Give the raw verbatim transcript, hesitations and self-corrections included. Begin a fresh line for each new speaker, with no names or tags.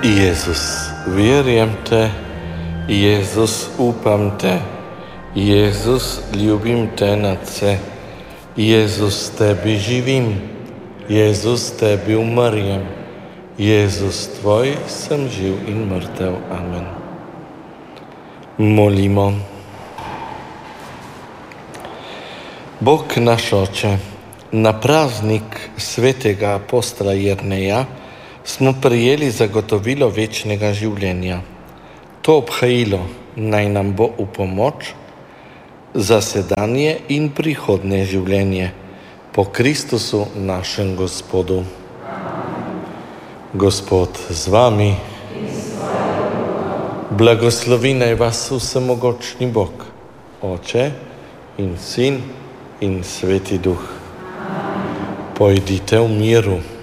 Jezus, vjerujem te, Jezus, upam te, Jezus, ljubim te nad vse, Jezus, tebi živim, Jezus, tebi umrjem, Jezus, tvoj sem živ in mrtev. Amen. Molimo. Bog naš Oče, na praznik svetega apostola Jerneja smo prejeli zagotovilo večnega življenja. To obhajilo naj nam bo v pomoč za sedanje in prihodnje življenje po Kristusu našem Gospodu. Gospod z vami, blagoslovi naj vas vsemogočni Bog, Oče in Sin in Sveti Duh. Pojdite v miru.